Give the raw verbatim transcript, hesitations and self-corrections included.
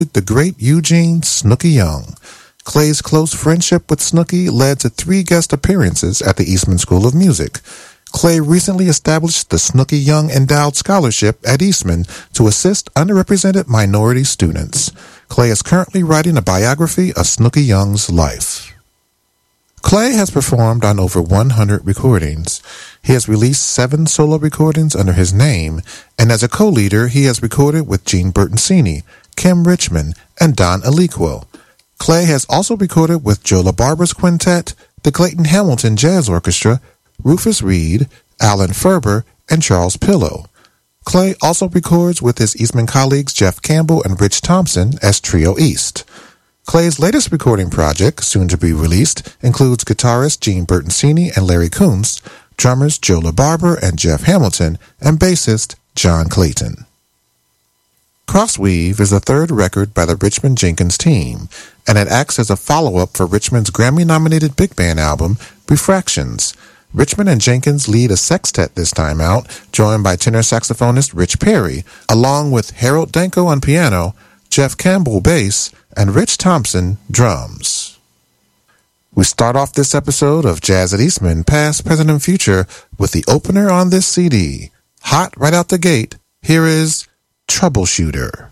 the great Eugene Snooky Young. Clay's close friendship with Snooky led to three guest appearances at the Eastman School of Music. Clay recently established the Snooky Young Endowed Scholarship at Eastman to assist underrepresented minority students. Clay is currently writing a biography of Snooky Young's life. Clay has performed on over one hundred recordings. He has released seven solo recordings under his name, and as a co-leader, he has recorded with Gene Bertoncini, Kim Richmond, and Don Aliquo. Clay has also recorded with Joe LaBarber's Quintet, the Clayton Hamilton Jazz Orchestra, Rufus Reid, Alan Ferber, and Charles Pillow. Clay also records with his Eastman colleagues Jeff Campbell and Rich Thompson as Trio East. Clay's latest recording project, soon to be released, includes guitarist Gene Bertoncini and Larry Kuntz, drummers Joe LaBarber and Jeff Hamilton, and bassist John Clayton. Crossweave is the third record by the Richmond Jenkins team, and it acts as a follow-up for Richmond's Grammy-nominated big band album, Refractions. Richmond and Jenkins lead a sextet this time out, joined by tenor saxophonist Rich Perry, along with Harold Danko on piano, Jeff Campbell bass, and Rich Thompson drums. We start off this episode of Jazz at Eastman, Past, Present, and Future with the opener on this C D. Hot right out the gate, here is Troubleshooter.